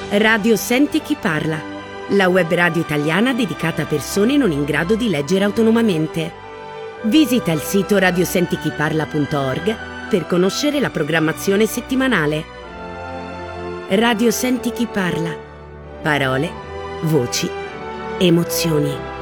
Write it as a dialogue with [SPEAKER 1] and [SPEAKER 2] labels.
[SPEAKER 1] Radio Senti Chi Parla, la web radio italiana dedicata a persone non in grado di leggere autonomamente. Visita il sito radiosentichiparla.org per conoscere la programmazione settimanale. Radio Senti Chi Parla. Parole, voci, emozioni.